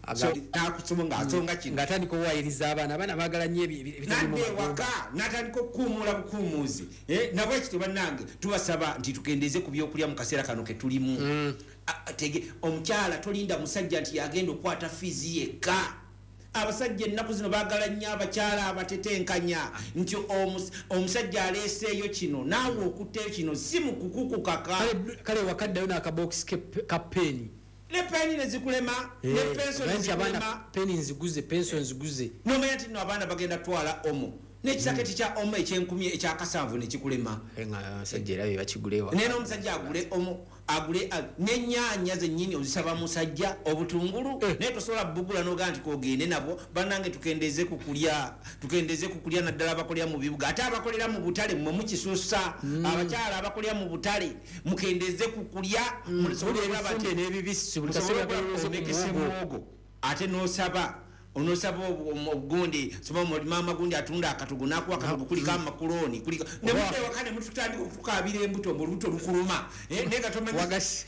so nakusonga asonga kino ngatandika owayiriza abaana bagala nnyo ebitalimu waka natandika okuumula bukuumuzi nabo ekiti bannange tubasaba nti tukendeze ku byokulya mu kaseera kano ke tulimu tege omukyala tolinda musajja nti yagenda okwata fizi yekka abasajja ennaku zino baagala nnyo abakyala abatetenkanya nti omusajja aleeseeyo kino naawe okutteyo kino si mu kukukukaka kale wakaddayo n'akabokisi ka peeni ne peeni nezikulema ne penso nezikulema peeni nziguze penso nziguze nomanya nti no abaana bagenda twala omo n'ekisaketi kya omo ekyenkumi ekyakasanvu nekikulema sajja era bebakigulewa nene omusajja agule omo agule n'ennyanya zennyini ozisaba musajja obutungulu naye tosobola bugula n'ogaa nti kogende nabo bannange tukendeze kukulya naddala abakolera mu bibuga ate abakolera mu butale mwe mukisusa abakyala abakolera mu butale mukendeze kukulya mulisobolafunde n'ebibisi buli kaseera omekese muwogo ate n'osaba onosaba obugundi soba mama gundi atunda akatugu nakuwa akatugu kuliko amakuloni kuliko ne mute wakane mututandika okukabira embuto olubuto lukuluma nega tomenye wagasi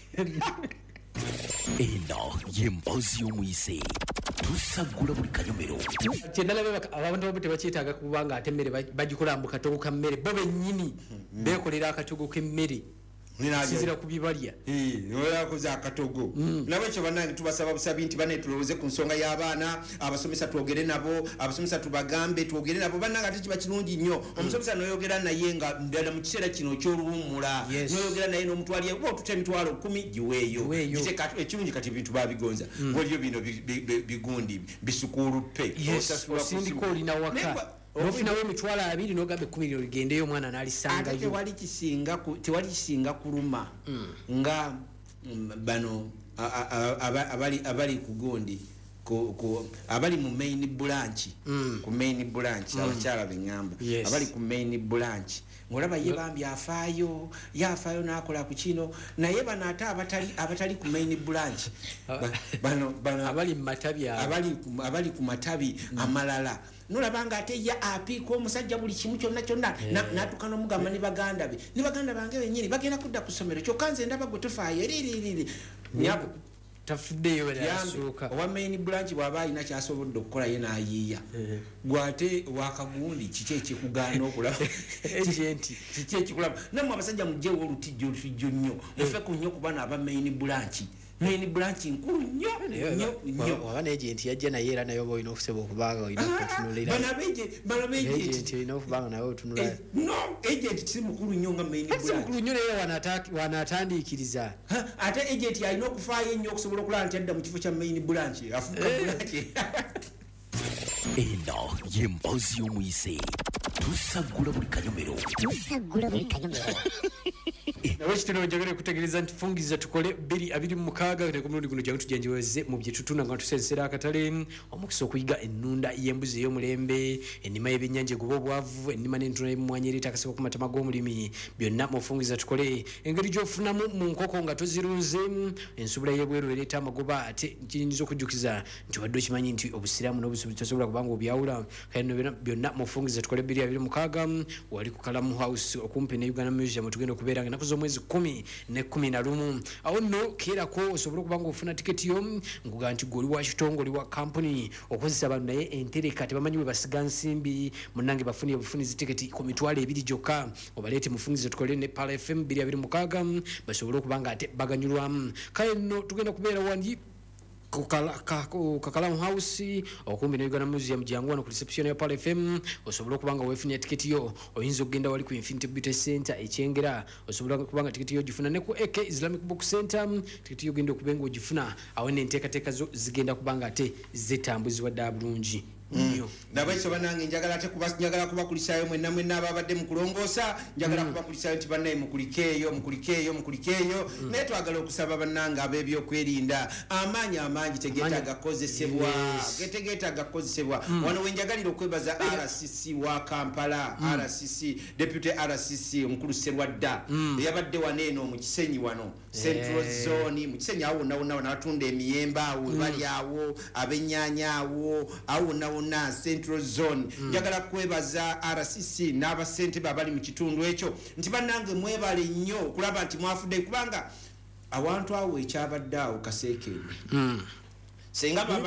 eno yempozi y'omuyise tusagula buli kanyomero kyendala abantu abo tebakyetaaga kubanga ate emmere bagikola mu katogo ka mmere bo bennyini beekolera akatogo k'emmere sizira kubibalya oyakoze akatogo nabo ekyo bannange tubasaba busabi nti bane tulowooze ku nsonga y'abaana abasomesa twogere nabo abasomesa tubagambe twogere nabo bannange ate kiba kirungi nnyo omusomesa noyogera naye nga ddala mu kiseera kino eky'oluwummula noyogera naye n'omutwalye otuta emitwalo 10 giweeyo ekirungi kati ebintu babigonza waliyo bino bigundi bisukulupe osasula olina waka nofinawo emitwalo 2 nogambe 10 ligendeyo omwana n'alisangayo tewali kisinga kuluma nga bano abali ku gundi abali mu main branch ku main branch abakyala beŋŋamba abali ku main branch ngolaba ye bambi afaayo n'akola ku kino naye bano ate abatali ku main branch bano abali mu matabi abali ku matabi amalala nolabanga ate ya apiiko omusajja buli kimu kyonna natukana omugamba ne baganda bange bennyini bagenda kudda ku ssomero kyokka nze ndaba gwe tofaayo eriri nyabo tafuddeyo balasuuka owa main branch bw'aba alina kyasobodde okukola ye n'ayiiya gwate wakagundi kiki ekikugaana okulaba kiki ekikulaba nammwe abasajja mugjewo olutijjo nnyo mufeku nnyo ku bana aba main branch nkulu nnyo waba n'egenti yajja naye era naye oba olina okuseba okubanga olina kutunulira egenti olina okubanga nawe otunula no egenti kiri mukulu nnyo nga main branch mukulu nnyo naye wanaatandikiriza ate egenti alina okufaayo ennyo okusobola okulaba nti adda mu kifo kya main branch afuuka branch eno yempozi y'omuyise tusagula buli kanyomero nawe kitendo njagala kutegereza nti fungiza tukole 226 ne ku mulundi guno jangu tujanjeweze mu bye tutuna nga tusensera akatale omukisa okuyiga ennunda y'embuzi ey'omulembe ennima y'ebyennyanja egoba obwavu ennima n'entuna y'emmwanyi ereeta akaseko ku matama g'omulimi byonna mu fungiza tukole engeri gy'ofunamu mu nkoko nga tozirunze ensubula y'ebweru ereeta amagoba ate kiyinza okujjukiza nti wadde okimanyi nti obusiraamu n'obusuubuzi tosobola kubanga obyawula kale byonna mu fungiza tukole 226 wali ku Kalamu House okumpi ne Uganda Museum tugenda okubeera nga z'omwezi 10 ne 11 awo nno keerako osobola okuba nga ofuna tiketi yo nguga nti goli wa kitongole wa kampuni okozesa abantu naye entereka tebamanyi bwe basiga nsimbi munnange bafunye obufunizi tiketi ku mitwalo 2 gyokka obaleete mufungize tukole ne Pala FM 226 basobole okuba nga ate baganyulwamu kale nno tugenda kubeera wandi ku Kalamu House okumbi ne Uganda Museum jangu wano ku reception ya Pala FM osobola okubanga weefunye tiketi yo oyinza okugenda wali ku Infinity Beauty Center ekyengera osobola okubanga tiketi yo gifuna ne ku AK Islamic Book Center tiketi yo genda okubenga ogifuna awo n'enteekateeka zo zigenda kubanga ate zetambuzibwa ddala bulungi nabo ekyo bannange njagala kubakulisaayo mwenna ababadde mu kulongoosa njagala kubakulisaayo nti bannaye mukulikeeyo naye twagala okusaba bannange ab'ebyokwerinda amaanyi tegeetaaga kukozesebwa wano wenjagalira okwebaza RCC wa Kampala RCC deputy RCC omukulu Serwadda eyabadde wano eno mu Kisenyi wano Central Zone mu Kisenyi awo wonna abatunda emiyembe awo bali awo ab'ennyaanya awo na Central Zone njagala kwebaza RCC n'abasente babali mu kitundu ekyo nti bannange mwebale nnyo okulaba nti mwafudde kubanga awantu awo ekyabadde awo kaseekende senga